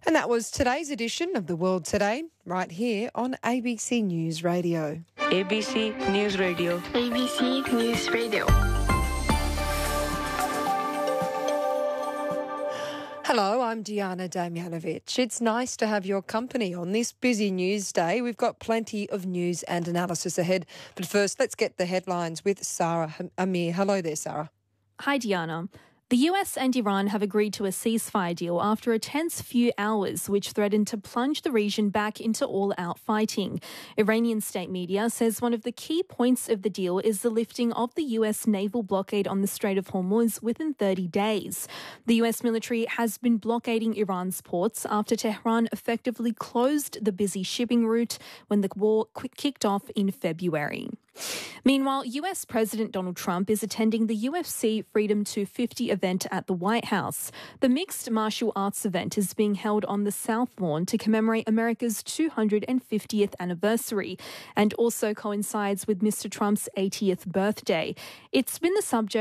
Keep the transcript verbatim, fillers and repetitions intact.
And that was today's edition of The World Today, right here on A B C News Radio. A B C News Radio. A B C News Radio. Hello, I'm Diana Damjanovic. It's nice to have your company on this busy news day. We've got plenty of news and analysis ahead. But first, let's get the headlines with Sarah Amir. Hello there, Sarah. Hi, Diana. The U S and Iran have agreed to a ceasefire deal after a tense few hours, which threatened to plunge the region back into all-out fighting. Iranian state media says one of the key points of the deal is the lifting of the U S naval blockade on the Strait of Hormuz within thirty days. The U S military has been blockading Iran's ports after Tehran effectively closed the busy shipping route when the war kicked off in February. Meanwhile, U S President Donald Trump is attending the U F C Freedom two fifty event at the White House. The mixed martial arts event is being held on the South Lawn to commemorate America's two hundred fiftieth anniversary and also coincides with Mister Trump's eightieth birthday. It's been the subject